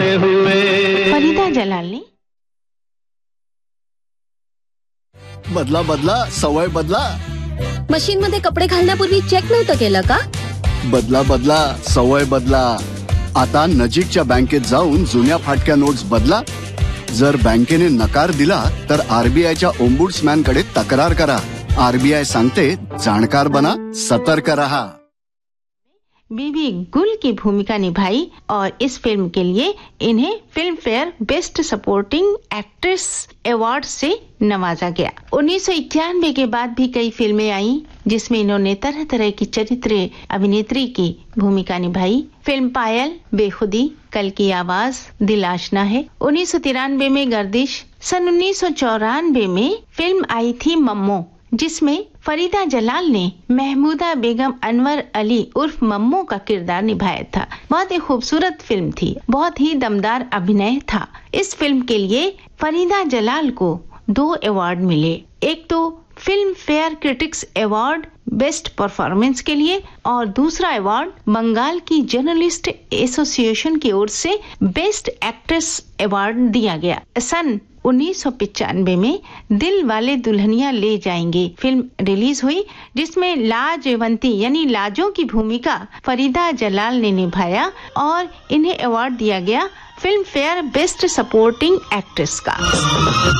गाते हुए। फरीदा जलाल ने बदला बदला सवय बदला. मशीन मध्ये कपडे घालण्यापूर्वी चेक नव्हतं केलं का? बदला बदला सवय बदला. आता नजीकच्या बँकेत जाऊन जुन्या फाटक्या नोट्स बदला. जर बँकेने नकार दिला तर आरबीआयच्या ओम्बुड्समॅन कडे तक्रार करा. आरबीआय सांगते जाणकार बना, सतर्क रहा. बीबी गुल की भूमिका निभाई और इस फिल्म के लिए इन्हें film fair best supporting actress award से नवाजा गया. 1991 के बाद भी कई फिल्में आईं जिसमें इन्होंने तरह तरह की चरित्र अभिनेत्री की भूमिका निभाई. फिल्म पायल, बेखुदी, कल की आवाज, दिल आशना है. 1993 में गर्दिश. सन 1994 में फिल्म आई थी मम्मो, जिसमें फरीदा जलाल ने महमूदा बेगम अनवर अली उर्फ मम्मो का किरदार निभाया था. बहुत ही खूबसूरत फिल्म थी, बहुत ही दमदार अभिनय था. इस फिल्म के लिए फरीदा जलाल को 2 अवार्ड मिले. एक तो film fair critics award best performance के लिए और दूसरा अवार्ड बंगाल की जर्नलिस्ट एसोसिएशन की ओर से बेस्ट एक्ट्रेस अवार्ड दिया गया. सन 1995 में दिल वाले दुल्हनिया ले जाएंगे फिल्म रिलीज हुई, जिसमें लाजवंती यानी लाजों की भूमिका फरीदा जलाल ने निभाया और इन्हें अवार्ड दिया गया film fair best supporting actress का.